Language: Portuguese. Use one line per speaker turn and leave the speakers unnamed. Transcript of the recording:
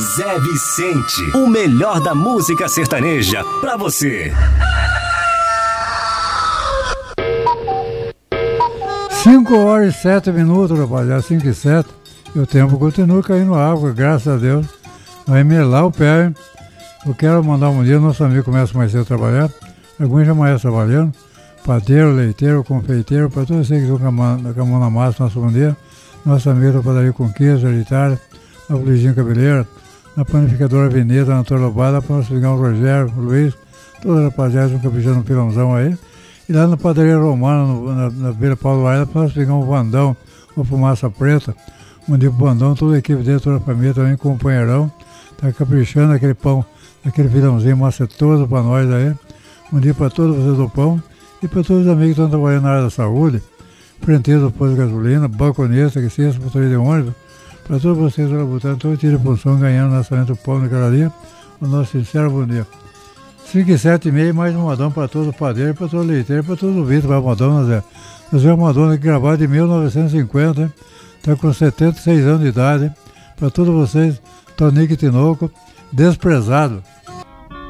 Zé Vicente, o melhor da música sertaneja pra você.
5h07, rapaziada, 5h07. E o tempo continua caindo água, graças a Deus. Vai melar o pé, hein? Eu quero mandar um dia, nosso amigo começa mais cedo a trabalhar. Alguns já amanhã trabalhando. Padeiro, leiteiro, confeiteiro, para todos vocês que estão com a mão na massa, nosso bom dia. Nosso amigo da padaria Conquista, Elitária, na Luizinho Cabeleira, na panificadora Veneta, na Torlobada, para nosso amigão Rogério, Luiz, toda a rapaziada que estão caprichando no pilãozão aí. E lá na padaria Romana, na Beira Paulo Aida, para nós pegar um Vandão, uma fumaça preta. Um dia pro Vandão, toda a equipe dele, toda a família também, companheirão. Tá caprichando aquele pão, aquele filãozinho macetoso para nós aí. Um dia para todos vocês do pão e para todos os amigos que estão trabalhando na área da saúde. Frenteiro do posto de gasolina, balconista, que seja motorista de ônibus. Para todos vocês que estão botando todo tiro de função, ganhando lançamento do pão naquela dia. O nosso sincero bom dia. 5h07h30, mais um modão para todo o padeiro, para todo o leiteiro, para todo o Vitor, vai modão, né, Zé? Nós vemos Madonna gravado de 1950, hein? Está com 76 anos de idade, hein? Para todos vocês, Tonico e Tinoco, desprezado.